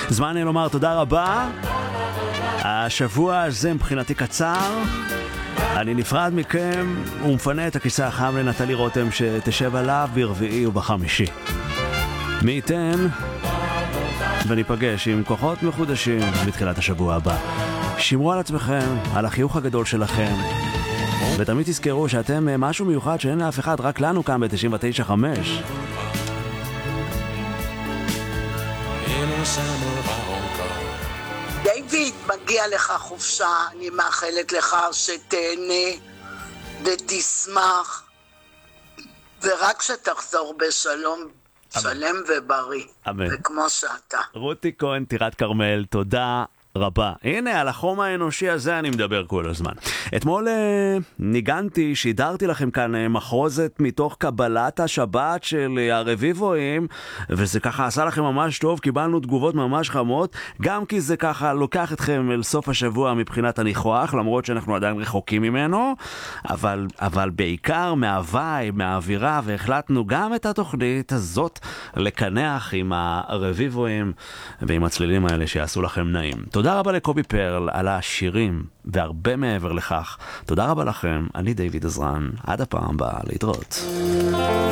זמן לומר תודה רבה. השבוע הזה מבחינתי קצר. אני נפרד מכם ומפנה את הכיסא החם לנטלי רותם שתשב עליו ברביעי ובחמישי. מי ייתן וניפגש עם כוחות מחודשים בתחילת השבוע הבא. שמרו על עצמכם, על החיוך הגדול שלכם, ותמיד תזכרו שאתם משהו מיוחד שאין לאף אחד, רק לנו כאן ב-99.5. דיוויד, מגיע לך חופשה, אני מאחלת לך שתהנה ותשמח, ורק שתחזור בשלום, שלם ובריא, אמן. וכמו שאתה. רותי כהן, טירת כרמל, תודה רבה. הנה, על החום האנושי הזה אני מדבר כל הזמן. אתמול ניגנתי, שידרתי לכם כאן מחרוזת מתוך קבלת השבת של הרביבואים, וזה ככה עשה לכם ממש טוב, קיבלנו תגובות ממש חמות, גם כי זה ככה לוקח אתכם אל סוף השבוע מבחינת הניחוח, למרות שאנחנו עדיין רחוקים ממנו, אבל בעיקר מהוואי, מהאווירה, והחלטנו גם את התוכנית הזאת לקנח עם הרביבואים ועם הצלילים האלה שיעשו לכם נעים. תודה רבה לקובי פרל על השירים והרבה מעבר לכך. תודה רבה לכם, אני דיוויד עזרן, עד הפעם הבאה, להתראות.